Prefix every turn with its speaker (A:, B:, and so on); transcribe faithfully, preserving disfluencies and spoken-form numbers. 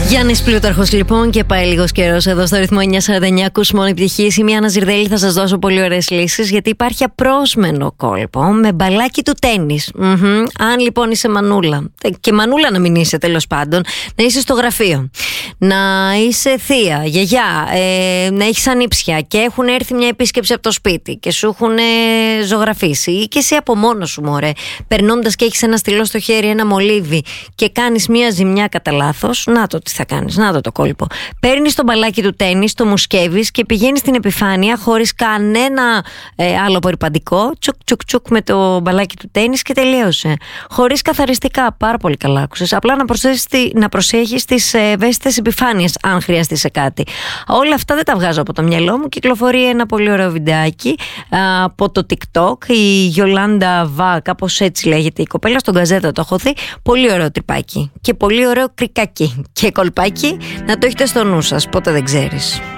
A: Γιάννης Πλούταρχος λοιπόν, και πάει λίγος καιρός εδώ στο ρυθμό εννιά σαράντα εννιά. Ακούς μόνο επιτυχίες. Είμαι η Άννα Ζιρδέλη, θα σας δώσω πολύ ωραίες λύσεις, γιατί υπάρχει απρόσμενο κόλπο με μπαλάκι του τένις. Mm-hmm. Αν λοιπόν είσαι μανούλα, και μανούλα να μην είσαι τέλος πάντων, να είσαι στο γραφείο, να είσαι θεία, γιαγιά, ε, να έχεις ανήψια και έχουν έρθει μια επίσκεψη από το σπίτι και σου έχουν ε, ζωγραφίσει, ή και εσύ από μόνος σου, μωρέ, περνώντας και έχεις ένα στυλό στο χέρι, ένα μολύβι, και κάνεις μια ζημιά κατά λάθος, να το τι θα κάνεις, να το το κόλπο. Παίρνεις το μπαλάκι του τένις, το μουσκεύεις και πηγαίνεις στην επιφάνεια χωρίς κανένα ε, άλλο απορριπαντικό, τσουκ τσουκ τσουκ με το μπαλάκι του τένις και τελείωσε. Χωρίς καθαριστικά, πάρα πολύ καλά άκουσες. Απλά να, να προσέχεις τις ευαίσθητες επιφάνειες, αν χρειαστεί σε κάτι. Όλα αυτά δεν τα βγάζω από το μυαλό μου. Κυκλοφορεί ένα πολύ ωραίο βιντεάκι α, από το TikTok. Η Γιολάντα Βα, κάπως έτσι λέγεται η κοπέλα, στον Γκαζέτα το έχω δει. Πολύ ωραίο τρυπάκι και πολύ ωραίο κρικάκι και κολπάκι. Να το έχετε στο νου σας, ποτέ δεν ξέρεις.